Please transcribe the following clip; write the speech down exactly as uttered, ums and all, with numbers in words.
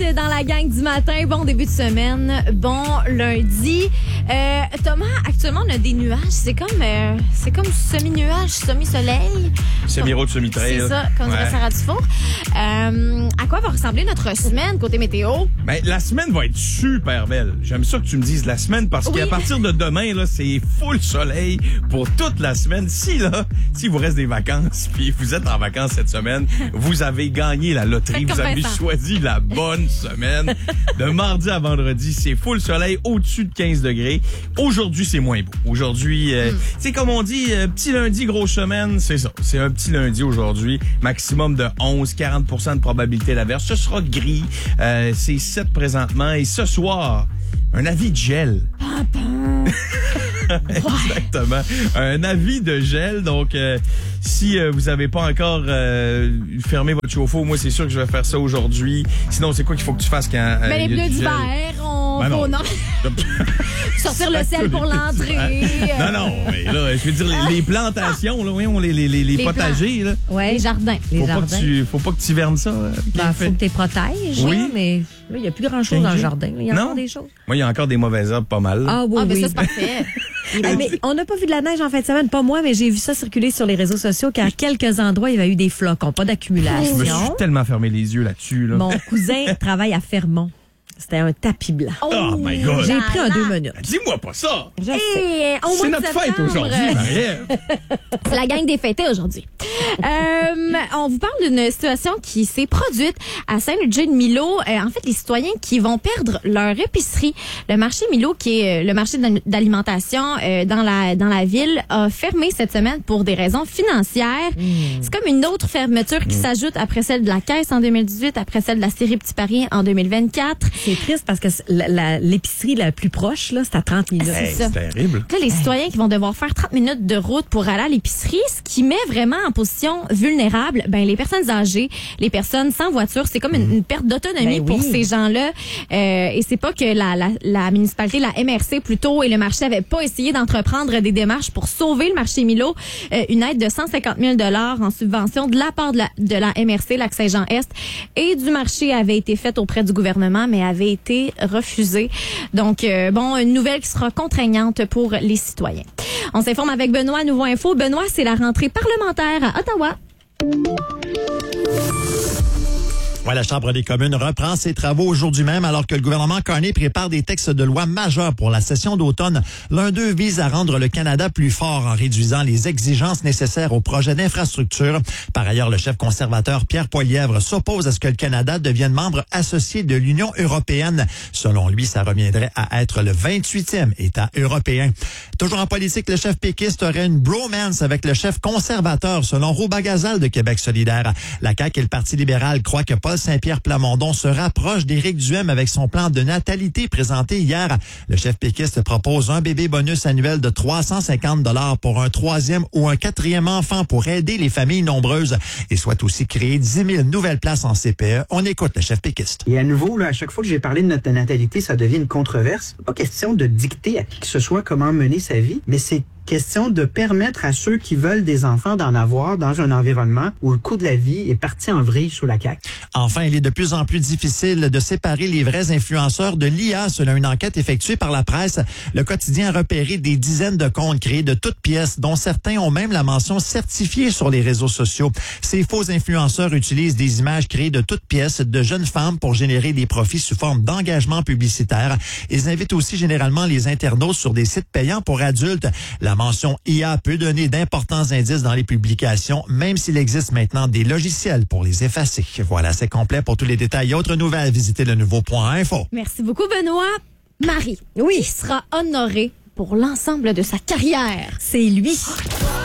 dans la gang du matin. Bon début de semaine. Bon lundi. Euh, Thomas, actuellement, on a des nuages. C'est comme, euh, c'est comme semi-nuage, semi-soleil. Semi-route, semi-trail. C'est ça, comme dirait Sarah Dufour. Euh, à quoi va ressembler notre semaine côté météo? Ben, la semaine va être super belle. J'aime ça que tu me dises la semaine parce Oui. qu'à partir de demain, là, c'est full soleil pour toute la semaine. Si, là, si vous reste des vacances puis vous êtes en vacances cette semaine, vous avez gagné la loterie. Faites Vous comme avez Vincent. choisi la bonne semaine. De mardi à vendredi, c'est full soleil au-dessus de quinze degrés. Aujourd'hui, c'est moins beau. Aujourd'hui, euh, Mm. tu sais, comme on dit, euh, petit lundi, grosse semaine, c'est ça. C'est un petit lundi aujourd'hui. Maximum de onze, quarante pour cent de probabilité d'averse. Ce sera gris. Euh, c'est sept présentement. Et ce soir, un avis de gel. Exactement. Un avis de gel. Donc, euh, si euh, vous avez pas encore euh, fermé votre chauffe-eau, moi, c'est sûr que je vais faire ça aujourd'hui. Sinon, c'est quoi qu'il faut que tu fasses quand euh, Ben, les il y a bleus du gel? d'hiver, on Ben faut non. non. Sortir le sel pour l'entrée. Non, euh, non, mais là, je veux dire, les, les plantations, là, voyons, les, les, les, les Les potagers, là. Ouais. Les jardins. Les Faut pas, jardins. que tu, faut pas que tu vernes ça. euh, Ben, bien faut fait. que tu les protèges, Oui. là, mais là, il n'y a plus grand-chose dans le jardin. là. Il y a Non. encore des choses. Moi, il y a encore des mauvaises herbes, pas mal. Ah oui, Ah, ben oui. ça, c'est parfait. Ah, mais on n'a pas vu de la neige en fin de semaine, pas moi, mais j'ai vu ça circuler sur les réseaux sociaux qu'à quelques endroits, il y avait eu des flocons, pas Je me suis d'accumulation. tellement fermé les yeux là-dessus. Là. Mon cousin travaille à Fermont. C'était un tapis blanc. Oh my God. J'ai pris un deux minutes. Dis-moi pas ça! Je sais. Et au mois C'est de notre fête septembre, aujourd'hui, Marie-Ève. C'est la gang des fêtés aujourd'hui. Euh, on vous parle d'une situation qui s'est produite à Saint-Ludger-de-Milo. Euh, en fait, les citoyens qui vont perdre leur épicerie. Le marché Milo, qui est euh, le marché d'al- d'alimentation euh, dans la dans la ville, a fermé cette semaine pour des raisons financières. C'est comme une autre fermeture qui s'ajoute après celle de la Caisse en deux mille dix-huit, après celle de la série Petit Paris en deux mille vingt-quatre. C'est triste parce que la- la- l'épicerie la plus proche, là, c'est à trente minutes. Hey, ça. c'est terrible. Là, les citoyens qui vont devoir faire trente minutes de route pour aller à l'épicerie, ce qui met vraiment en position vulnérable, ben les personnes âgées, les personnes sans voiture, c'est comme une, une perte d'autonomie Ben pour oui. ces gens-là. Euh, et c'est pas que la, la, la municipalité, la M R C plutôt, et le marché avaient pas essayé d'entreprendre des démarches pour sauver le marché Milo. Euh, une aide de cent cinquante mille dollars en subvention de la part de la, de la M R C, Lac-Saint-Jean-Est, et du marché avait été faite auprès du gouvernement, mais avait été refusée. Donc, euh, bon, une nouvelle qui sera contraignante pour les citoyens. On s'informe avec Benoît, Nouveau Info. Benoît, c'est la rentrée parlementaire à Ottawa. Ouais, la Chambre des communes reprend ses travaux aujourd'hui même alors que le gouvernement Carney prépare des textes de loi majeurs pour la session d'automne. L'un d'eux vise à rendre le Canada plus fort en réduisant les exigences nécessaires aux projets d'infrastructure. Par ailleurs, le chef conservateur Pierre Poilievre s'oppose à ce que le Canada devienne membre associé de l'Union européenne. Selon lui, ça reviendrait à être le vingt-huitième État européen. Toujours en politique, le chef péquiste aurait une bromance avec le chef conservateur, selon Rouba Gazal de Québec solidaire. La C A Q et le Parti libéral croient que Paul Saint-Pierre Plamondon se rapproche d'Éric Duhem avec son plan de natalité présenté hier. Le chef péquiste propose un bébé bonus annuel de trois cent cinquante dollars pour un troisième ou un quatrième enfant pour aider les familles nombreuses et souhaite aussi créer dix mille nouvelles places en C P E. On écoute le chef péquiste. Et à nouveau, là, à chaque fois que j'ai parlé de notre natalité, ça devient une controverse. Pas question de dicter à qui que ce soit comment mener sa vie, mais c'est question de permettre à ceux qui veulent des enfants d'en avoir dans un environnement où le coût de la vie est parti en vrille sous la C A Q. Enfin, il est de plus en plus difficile de séparer les vrais influenceurs de l'I A. Selon une enquête effectuée par la presse, le quotidien a repéré des dizaines de comptes créés de toutes pièces, dont certains ont même la mention certifiée sur les réseaux sociaux. Ces faux influenceurs utilisent des images créées de toutes pièces de jeunes femmes pour générer des profits sous forme d'engagement publicitaire. Ils invitent aussi généralement les internautes sur des sites payants pour adultes. La mention I A peut donner d'importants indices dans les publications, même s'il existe maintenant des logiciels pour les effacer. Voilà, c'est complet pour tous les détails et autres nouvelles. Visitez le nouveau point info. Merci beaucoup, Benoît. Marie, Oui. qui sera honorée pour l'ensemble de sa carrière. C'est lui.